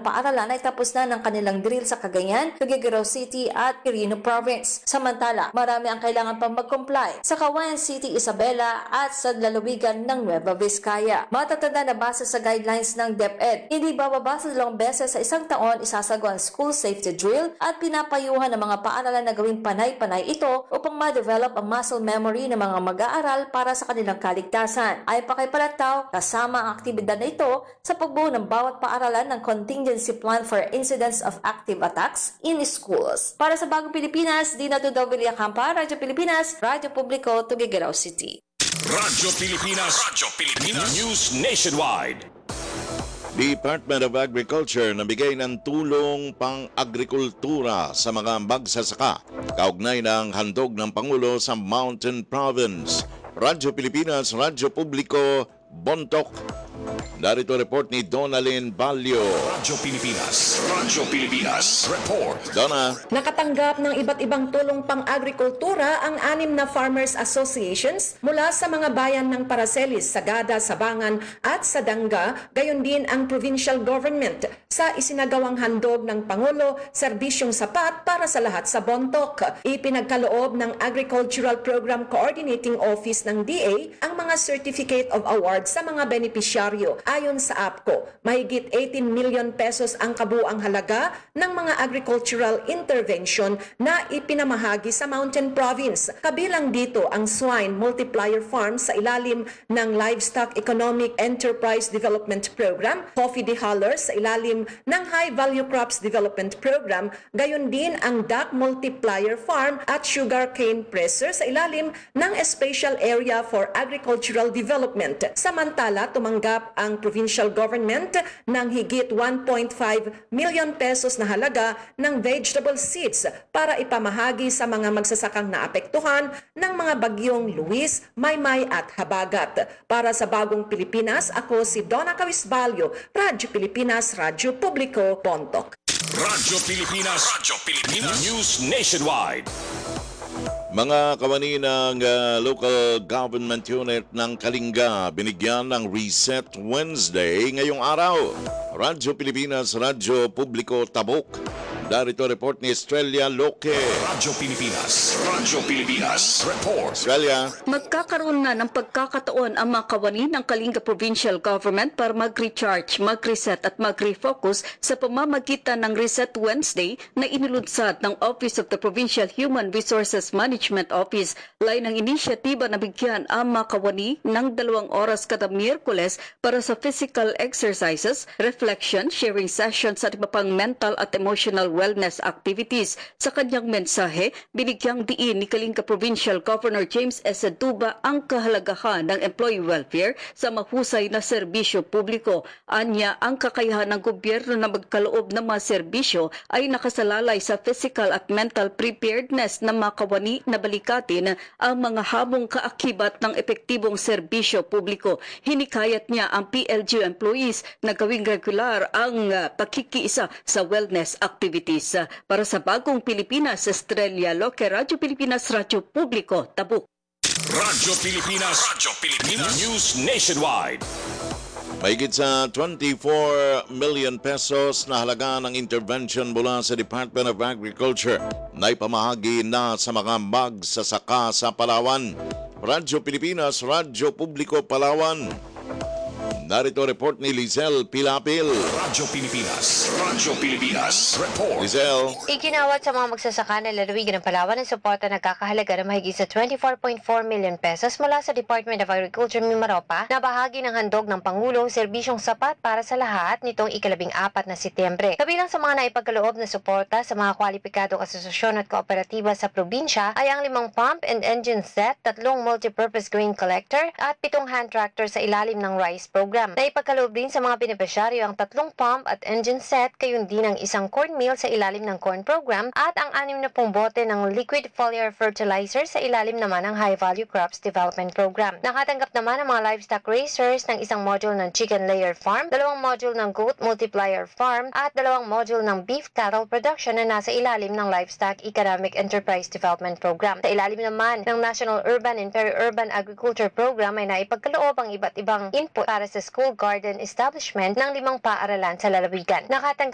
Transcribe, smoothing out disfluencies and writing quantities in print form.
paaralan ay tapos na ng kanilang drill sa Cagayan, Tuguegarao City at Quirino Province. Samantala, marami ang kailangan pang mag-comply sa Cagayan City, Isabela at sa lalawigan ng Nueva Vizcaya. Matatanda na base sa guidelines ng DepEd, hindi bababa sa 2 beses sa isang taon isasagawa ang school safety drill at pinapayuhan ng mga paaralan na gawing panay-panay ito upang ma-develop ang muscle memory ng mga mag-aaral para sa kanilang kaligtasan. Ay pa kay Palataw, kasama ang aktibidad na ito sa pagbuo ng bawat paaralan ng contingency plan for incidents of active attacks in schools. Para sa Bagong Pilipinas, Dina Tudor Villacampa, Radyo Pilipinas, Radyo Publiko, Tuguegarao City. Radyo Pilipinas News Nationwide. Department of Agriculture nabigay ng tulong pang-agrikultura sa mga magsasaka kaugnay ng handog ng Pangulo sa Mountain Province. Radyo Pilipinas, Radyo Publiko, Bontoc. Narito report ni Donalyn Balyo. Radyo Pilipinas Report. Donna. Nakatanggap ng iba't ibang tulong pang-agrikultura ang 6 na farmers associations mula sa mga bayan ng Paracelis, Sagada, Sabangan at Sadanga, gayon din ang provincial government sa isinagawang handog ng Pangulo, serbisyong sapat para sa lahat sa Bontoc. Ipinagkaloob ng Agricultural Program Coordinating Office ng DA ang mga Certificate of Award sa mga benepisyaryo. Ayon sa APCO, mahigit 18 million pesos ang kabuang halaga ng mga agricultural intervention na ipinamahagi sa Mountain Province. Kabilang dito ang swine multiplier farm sa ilalim ng Livestock Economic Enterprise Development Program, coffee dehullers sa ilalim ng High Value Crops Development Program, gayon din ang duck multiplier farm at sugarcane presser sa ilalim ng Special Area for Agricultural Development. Samantala, tumanggap ang provincial government ng higit 1.5 million pesos na halaga ng vegetable seeds para ipamahagi sa mga magsasakang naapektuhan ng mga bagyong Luis, Maymay at Habagat. Para sa Bagong Pilipinas, ako si Donna Cawisbalyo, Radyo Pilipinas, Radyo Publiko, Bontoc. Radyo Pilipinas News Nationwide. Mga kawani ng local government unit ng Kalinga binigyan ng Reset Wednesday ngayong araw. Radyo Pilipinas, Radyo Publiko, Tabuk. Darito report ni Estrella Loque. Radyo Pilipinas Report. Estrella. Magkakaroon na ng pagkakataon ang mga kawani ng Kalinga Provincial Government para mag-recharge, mag-reset at mag-refocus sa pamamagitan ng Reset Wednesday na inilunsad ng Office of the Provincial Human Resources Management Office. Lain ng inisyatiba na bigyan ang mga kawani ng 2 oras kada Miyerkules para sa physical exercises, reflection, sharing sessions at iba pang mental at emotional wellness activities. Sa kanyang mensahe, binigyang diin ni Kalinga Provincial Governor James S. Duba ang kahalagahan ng employee welfare sa mahusay na serbisyo publiko. Anya, ang kakayahan ng gobyerno na magkaloob ng mga serbisyo ay nakasalalay sa physical at mental preparedness ng mga kawani na balikatin ang mga hamong kaakibat ng epektibong serbisyo publiko. Hinikayat niya ang PLGU employees na gawing regular ang pakikiisa sa wellness activities. Para sa Bagong Pilipinas, Estrella Loque, Radyo Pilipinas, Radyo Publiko, Tabuk. Radyo Pilipinas News Nationwide. Mahigit sa 24 million pesos na halaga ng intervention mula sa Department of Agriculture na ipamahagi na sa mga magsasaka sa Palawan. Radyo Pilipinas, Radyo Publiko, Palawan. Narito report ni Lizelle Pilapil. Radyo Pilipinas Report. Lizelle. Iginawat sa mga magsasaka ng lalawigan ng Palawan ang suporta na kakahalaga ng mahigit sa 24.4 million pesos mula sa Department of Agriculture Mimaropa na bahagi ng handog ng Pangulong serbisyong sapat para sa lahat nitong ika-14 na Setyembre. Kabilang sa mga naipagkaloob na suporta sa mga kwalipikadong asosasyon at kooperatiba sa probinsya ay ang 5 pump and engine set, 3 multipurpose grain collector at 7 hand tractor sa ilalim ng rice program. Naipagkaloob din sa mga benepisyaryo ang 3 pump at engine set, kayon din ang 1 corn mill sa ilalim ng corn program at ang 60 bote ng liquid foliar fertilizer sa ilalim naman ng High Value Crops Development Program. Nakatanggap naman ang mga livestock raisers ng 1 module ng chicken layer farm, 2 module ng goat multiplier farm at 2 module ng beef cattle production na nasa ilalim ng Livestock Economic Enterprise Development Program. Sa ilalim naman ng National Urban and Peri-Urban Agriculture Program ay naipagkaloob ang iba't ibang input para sa school garden establishment ng 5 paaralan sa lalawigan. Nakatanggap